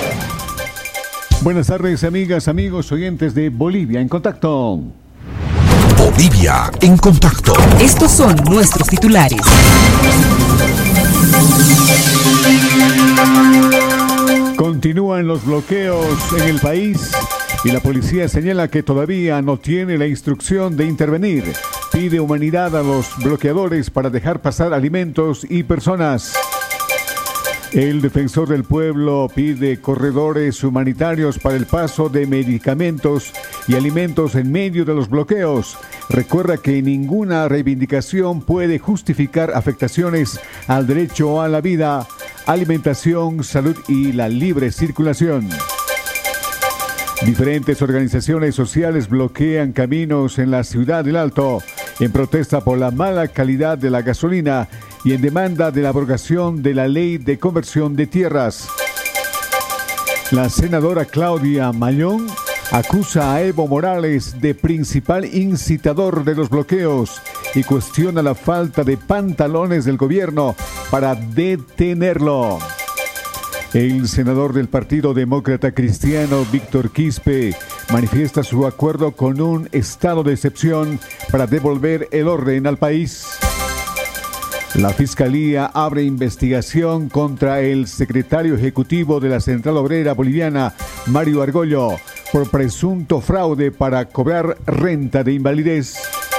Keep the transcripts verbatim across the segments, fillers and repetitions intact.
Buenas tardes, amigas, amigos, oyentes de Bolivia en Contacto. Bolivia en Contacto. Estos son nuestros titulares. Continúan los bloqueos en el país y la policía señala que todavía no tiene la instrucción de intervenir. Pide humanidad a los bloqueadores para dejar pasar alimentos y personas. El defensor del pueblo pide corredores humanitarios para el paso de medicamentos y alimentos en medio de los bloqueos. Recuerda que ninguna reivindicación puede justificar afectaciones al derecho a la vida, alimentación, salud y la libre circulación. Diferentes organizaciones sociales bloquean caminos en la ciudad del Alto en protesta por la mala calidad de la gasolina y en demanda de la abrogación de la ley de conversión de tierras. La senadora Claudia Mayón acusa a Evo Morales de principal incitador de los bloqueos y cuestiona la falta de pantalones del gobierno para detenerlo. El senador del Partido Demócrata Cristiano, Víctor Quispe, manifiesta su acuerdo con un estado de excepción para devolver el orden al país. La Fiscalía abre investigación contra el secretario ejecutivo de la Central Obrera Boliviana, Mario Argollo, por presunto fraude para cobrar renta de invalidez.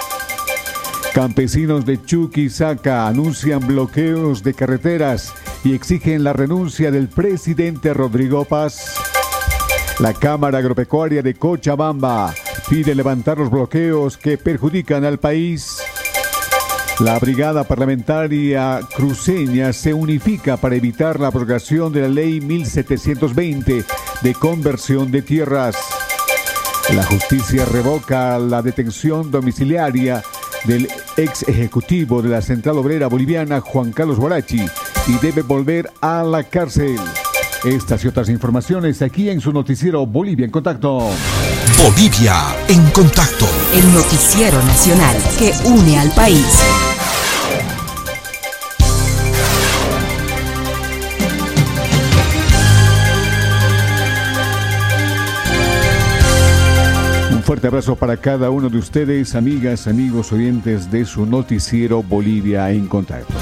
Campesinos de Chuquisaca anuncian bloqueos de carreteras y exigen la renuncia del presidente Rodrigo Paz. La Cámara Agropecuaria de Cochabamba pide levantar los bloqueos que perjudican al país. La Brigada Parlamentaria Cruceña se unifica para evitar la abrogación de la Ley mil setecientos veinte de conversión de tierras. La justicia revoca la detención domiciliaria del ex ejecutivo de la Central Obrera Boliviana, Juan Carlos Guarachi, y debe volver a la cárcel. Estas y otras informaciones aquí en su noticiero Bolivia en Contacto. Bolivia en Contacto. El noticiero nacional que une al país. Un fuerte abrazo para cada uno de ustedes, amigas, amigos, oyentes de su noticiero Bolivia en Contacto.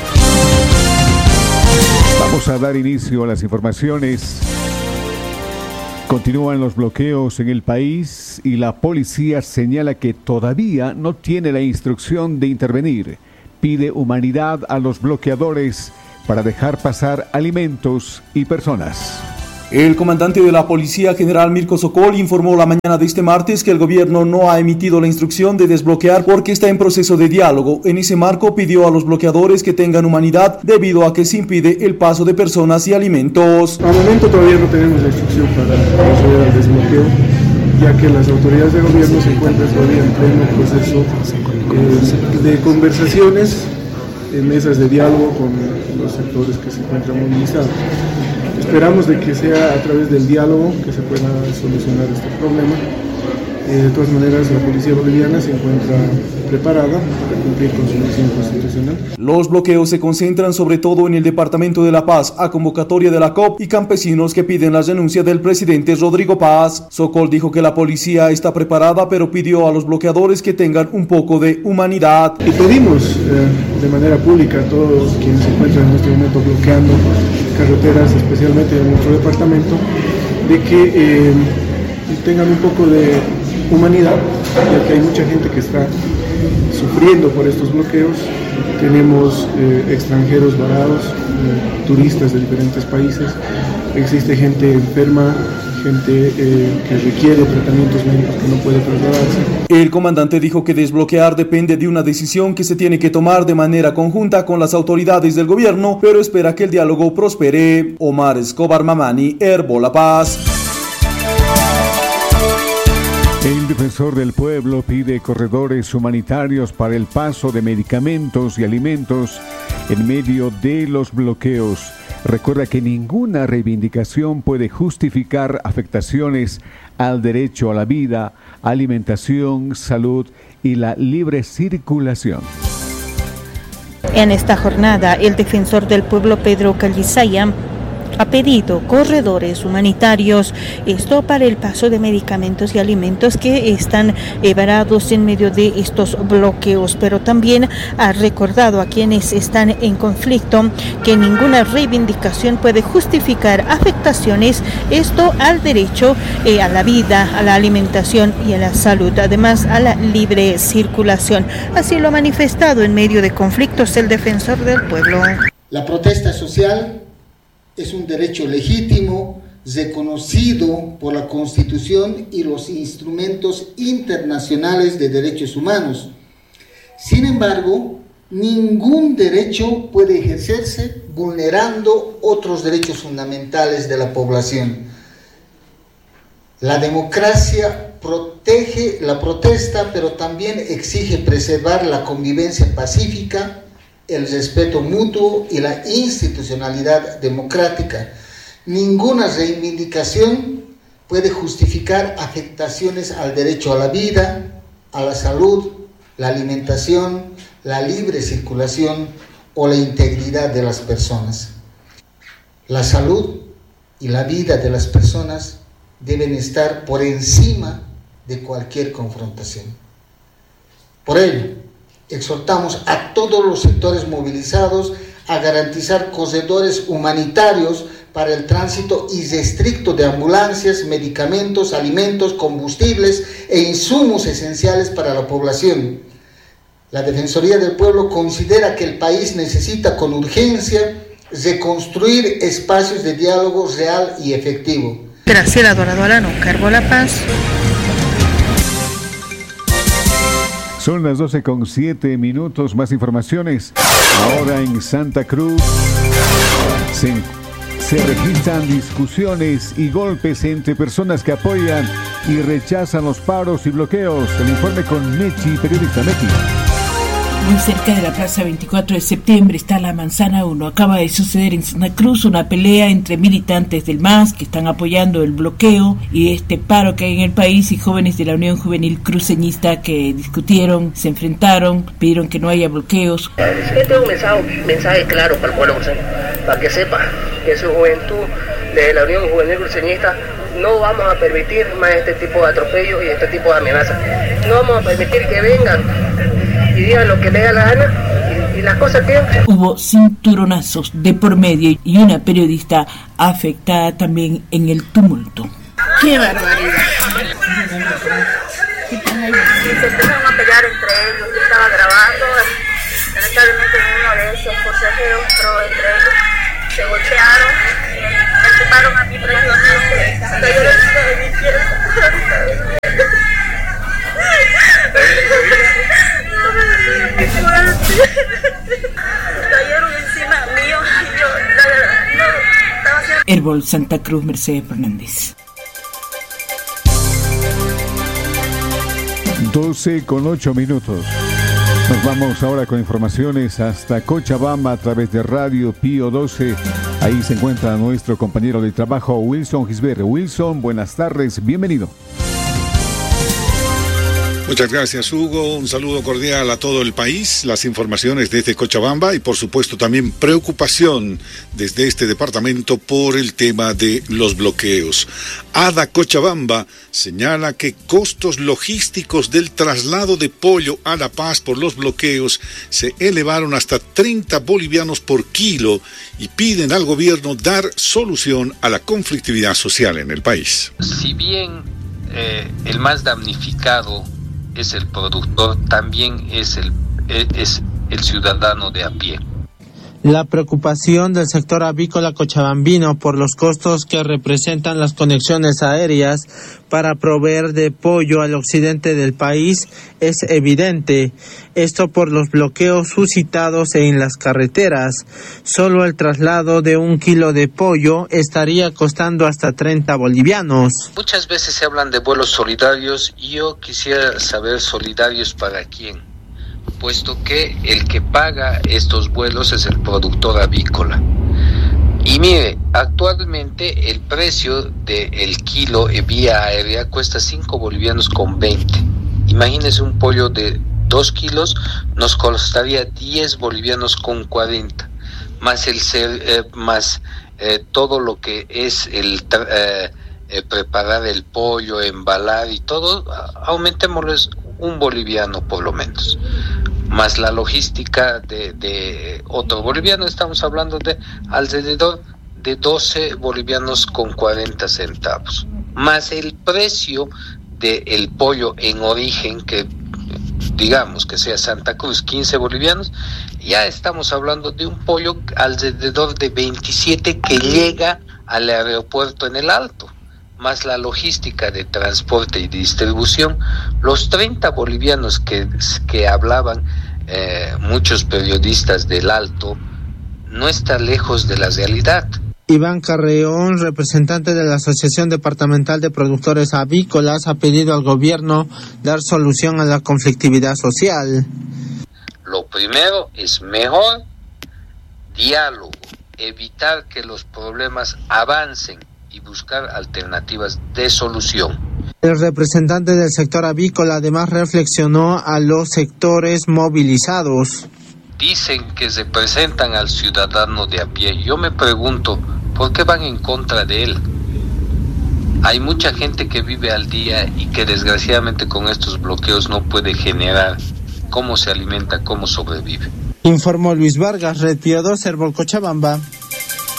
Vamos a dar inicio a las informaciones. Continúan los bloqueos en el país y la policía señala que todavía no tiene la instrucción de intervenir. Pide humanidad a los bloqueadores para dejar pasar alimentos y personas. El comandante de la Policía General Mirko Sokol informó la mañana de este martes que el gobierno no ha emitido la instrucción de desbloquear porque está en proceso de diálogo. En ese marco pidió a los bloqueadores que tengan humanidad debido a que se impide el paso de personas y alimentos. Al momento todavía no tenemos la instrucción para proceder al desbloqueo, ya que las autoridades de gobierno se encuentran todavía en pleno proceso eh, de conversaciones, en mesas de diálogo con los sectores que se encuentran movilizados. Esperamos de que sea a través del diálogo que se pueda solucionar este problema. Eh, de todas maneras, la policía boliviana se encuentra preparada para cumplir con su misión constitucional. Los bloqueos se concentran sobre todo en el Departamento de La Paz, a convocatoria de la C O P y campesinos que piden la renuncia del presidente Rodrigo Paz. Sokol dijo que la policía está preparada, pero pidió a los bloqueadores que tengan un poco de humanidad. Y pedimos eh, de manera pública a todos quienes se encuentran en este momento bloqueando carreteras, especialmente en nuestro departamento, de que eh, tengan un poco de humanidad, ya que hay mucha gente que está sufriendo por estos bloqueos. Tenemos eh, extranjeros varados, eh, turistas de diferentes países, existe gente enferma, gente eh, que requiere tratamientos médicos que no puede trasladarse. El comandante dijo que desbloquear depende de una decisión que se tiene que tomar de manera conjunta con las autoridades del gobierno, pero espera que el diálogo prospere. Omar Escobar Mamani, Herbo La Paz. El defensor del pueblo pide corredores humanitarios para el paso de medicamentos y alimentos en medio de los bloqueos. Recuerda que ninguna reivindicación puede justificar afectaciones al derecho a la vida, alimentación, salud y la libre circulación. En esta jornada, el defensor del pueblo Pedro Callisaya ha pedido corredores humanitarios, esto para el paso de medicamentos y alimentos que están eh, varados en medio de estos bloqueos, pero también ha recordado a quienes están en conflicto que ninguna reivindicación puede justificar afectaciones, esto al derecho eh, a la vida, a la alimentación y a la salud, además a la libre circulación. Así lo ha manifestado en medio de conflictos el defensor del pueblo. La protesta social es un derecho legítimo, reconocido por la Constitución y los instrumentos internacionales de derechos humanos. Sin embargo, ningún derecho puede ejercerse vulnerando otros derechos fundamentales de la población. La democracia protege la protesta, pero también exige preservar la convivencia pacífica, el respeto mutuo y la institucionalidad democrática. Ninguna reivindicación puede justificar afectaciones al derecho a la vida, a la salud, la alimentación, la libre circulación o la integridad de las personas. La salud y la vida de las personas deben estar por encima de cualquier confrontación. Por ello, exhortamos a todos los sectores movilizados a garantizar corredores humanitarios para el tránsito irrestricto de ambulancias, medicamentos, alimentos, combustibles e insumos esenciales para la población. La Defensoría del Pueblo considera que el país necesita con urgencia reconstruir espacios de diálogo real y efectivo. Graciela Dorado Alano, Cargo La Paz. Son las doce con siete minutos, más informaciones. Ahora en Santa Cruz se, se registran discusiones y golpes entre personas que apoyan y rechazan los paros y bloqueos. El informe con Mechi, periodista Mechi. Muy cerca de la plaza veinticuatro de septiembre está la Manzana uno. Acaba de suceder en Santa Cruz una pelea entre militantes del M A S que están apoyando el bloqueo y este paro que hay en el país y jóvenes de la Unión Juvenil Cruceñista que discutieron, se enfrentaron, pidieron que no haya bloqueos. Este es un mensaje, mensaje claro para el pueblo cruceño, para que sepa que su juventud de la Unión Juvenil Cruceñista no vamos a permitir más este tipo de atropellos y este tipo de amenazas. No vamos a permitir que vengan y digan lo que le da la gana y, y las cosas que... Hubo cinturonazos de por medio y una periodista afectada también en el tumulto. ¡Qué barbaridad! Y se empezaron a pelear entre ellos. Yo estaba grabando, lamentablemente uno de esos forcejeos, pero entre ellos se golpearon, me ocuparon a mí precisamente hasta yo le dije de mi piel. Cayeron encima mío y yo no estaba haciendo... Herbol Santa Cruz, Mercedes Fernández. doce con ocho minutos. Nos vamos ahora con informaciones hasta Cochabamba a través de Radio Pío doce. Ahí se encuentra nuestro compañero de trabajo Wilson Gisbert. Wilson, buenas tardes, bienvenido. Muchas gracias, Hugo. Un saludo cordial a todo el país. Las informaciones desde Cochabamba y, por supuesto, también preocupación desde este departamento por el tema de los bloqueos. ADA Cochabamba señala que costos logísticos del traslado de pollo a La Paz por los bloqueos se elevaron hasta treinta bolivianos por kilo y piden al gobierno dar solución a la conflictividad social en el país. Si bien eh, el más damnificado es el productor, también es el, es el ciudadano de a pie. La preocupación del sector avícola cochabambino por los costos que representan las conexiones aéreas para proveer de pollo al occidente del país es evidente. Esto por los bloqueos suscitados en las carreteras. Solo el traslado de un kilo de pollo estaría costando hasta treinta bolivianos. Muchas veces se hablan de vuelos solidarios y yo quisiera saber solidarios para quién, puesto que el que paga estos vuelos es el productor avícola. Y mire, actualmente el precio del kilo vía aérea cuesta cinco bolivianos con veinte. Imagínese un pollo de dos kilos nos costaría diez bolivianos con cuarenta, más el ser, eh, más eh, todo lo que es el eh, eh, preparar el pollo, embalar y todo, aumentémosles un boliviano por lo menos, más la logística de, de otro boliviano. Estamos hablando de alrededor de doce bolivianos con cuarenta centavos, más el precio del pollo en origen, que digamos que sea Santa Cruz, quince bolivianos, ya estamos hablando de un pollo alrededor de veintisiete que llega al aeropuerto en el Alto, más la logística de transporte y distribución. Los treinta bolivianos que, que hablaban eh, muchos periodistas del Alto no está lejos de la realidad. Iván Carreón, representante de la Asociación Departamental de Productores Avícolas, ha pedido al gobierno dar solución a la conflictividad social. Lo primero es mejor diálogo, evitar que los problemas avancen y buscar alternativas de solución. El representante del sector avícola además reflexionó a los sectores movilizados. Dicen que representan al ciudadano de a pie. Yo me pregunto, ¿por qué van en contra de él? Hay mucha gente que vive al día y que desgraciadamente con estos bloqueos no puede generar. ¿Cómo se alimenta? ¿Cómo sobrevive? Informó Luis Vargas, Red Pío dos, Cochabamba.